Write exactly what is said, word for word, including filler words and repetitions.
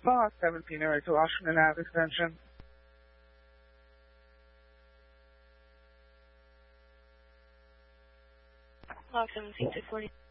Block seventeen, area to Washington Ave extension. Block seventeen, two forty.